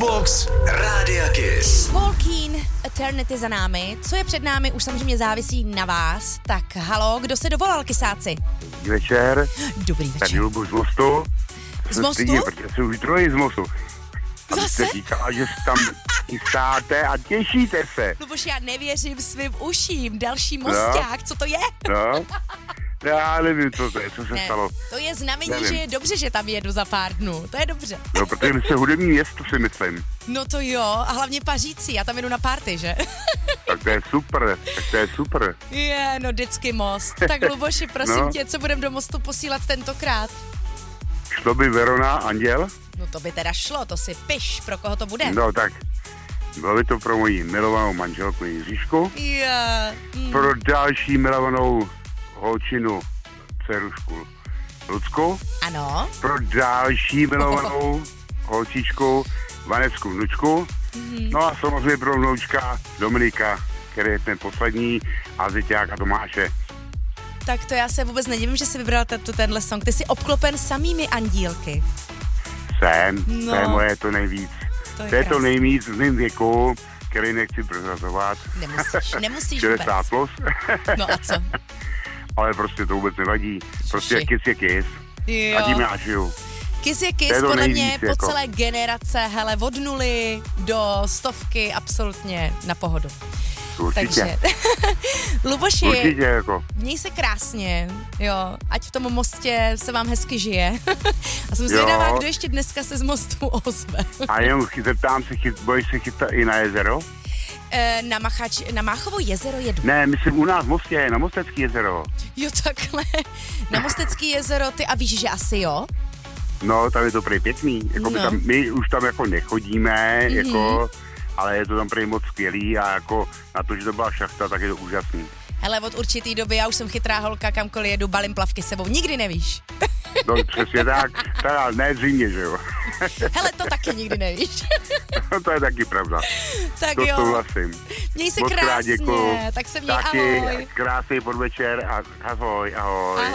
Box Rádia Kiss. Walking Eternity za námi. Co je před námi, už samozřejmě závisí na vás. Tak halo, kdo se dovolal, kysáci? Dobrý večer. Dobrý večer. Tady Lubu z Mostu. Z Mostu? Protože jsem už druhý z Mostu. A vy jste Zase? říkala, že se tam chystáte a těšíte se. Luboš, já nevěřím svým uším. Další mosták, co to je? No. Já nevím, co to je, co se stalo. To je znamení, Nevím. že je dobře, že tam jedu za pár dnů. To je dobře. No, protože my jsme hudební město, si myslím. No to jo, a hlavně Pařící, já tam jedu na party, že? Tak to je super. No vždycky most. Tak Luboši, prosím No. tě, co budem do Mostu posílat tentokrát? Šlo by Verona Anděl? No to by teda šlo, to si piš, pro koho to bude? No tak, bylo by to pro moji milovanou manželku Jiříšku, pro další milovanou holčinu dcerušku Lucku, Ano. pro další milovanou holčičku Vanesku vnučku, no a samozřejmě pro vnoučka Dominika, který je ten poslední, a zeťáka Tomáše. Tak to já se vůbec nedivím, že jsi vybral tenhle song. Ty jsi obklopen samými andílky. To je moje to nejvíc. To je to nejvíc v mém věku, který nechci prozrazovat. Nemusíš 60 vůbec. plus. No a co? Ale prostě to vůbec nevadí. Prostě Ježiši. kiss je kiss. A tím já žiju. Kiss je To kiss, je to podle mě nejvíc, po jako. celé generace, hele, od 0 do 100 absolutně na pohodu. Určitě. Takže, Luboši, Určitě jako. měj se krásně, jo, ať v tom Mostě se vám hezky žije. A jsem Jo. zvědavá, kdo ještě dneska se z Mostu ozve. A jenom zeptám se, budeš se chytat i na jezero? Na Máchovo jezero jedu. Ne, myslím u nás v Mostě, na Mostecký jezero. Jo, takhle. Na Mostecký jezero, ty a víš, že asi jo? No, tam je to prej pěkný. Jako No. my už tam jako nechodíme, jako, ale je to tam prej moc skvělý a jako na to, že to byla šachta, tak je to úžasný. Hele, od určitý doby já už jsem chytrá holka, kamkoliv jedu, balím plavky sebou. Nikdy nevíš. No přesně tak, teda ne zřejmě, že jo. Hele, to taky nikdy nevíš. To je taky pravda. Tak To jo, souhlasím. měj se Moc krát krásně. děkuju. Tak se měj, Taky ahoj. krásný podvečer a ahoj. Ahoj.